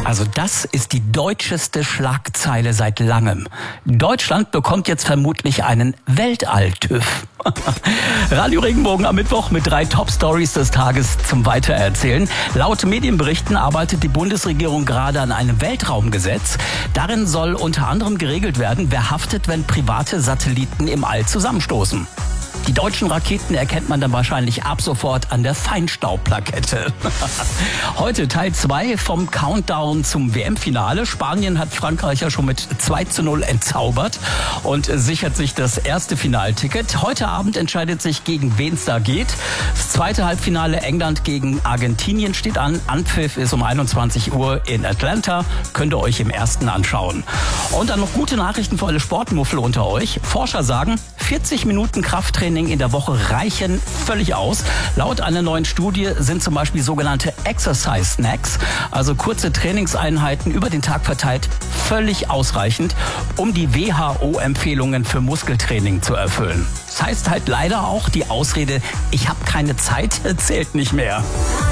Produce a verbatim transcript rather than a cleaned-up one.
Also das ist die deutscheste Schlagzeile seit langem. Deutschland bekommt jetzt vermutlich einen Weltall-TÜV. Radio Regenbogen am Mittwoch mit drei Top-Stories des Tages zum Weitererzählen. Laut Medienberichten arbeitet die Bundesregierung gerade an einem Weltraumgesetz. Darin soll unter anderem geregelt werden, wer haftet, wenn private Satelliten im All zusammenstoßen. Die deutschen Raketen erkennt man dann wahrscheinlich ab sofort an der Feinstaubplakette. Heute Teil zwei vom Countdown zum W M-Finale. Spanien hat Frankreich ja schon mit zwei zu null entzaubert und sichert sich das erste Finalticket. Heute Abend entscheidet sich, gegen wen es da geht. Das zweite Halbfinale England gegen Argentinien steht an. Anpfiff ist um einundzwanzig Uhr in Atlanta. Könnt ihr euch im ersten anschauen. Und dann noch gute Nachrichten für alle Sportmuffel unter euch. Forscher sagen, vierzig Minuten Krafttraining in der Woche reichen völlig aus. Laut einer neuen Studie sind zum Beispiel sogenannte Exercise Snacks, also kurze Trainingseinheiten über den Tag verteilt, völlig ausreichend, um die W H O-Empfehlungen für Muskeltraining zu erfüllen. Das heißt halt leider auch, die Ausrede, ich habe keine Zeit, zählt nicht mehr.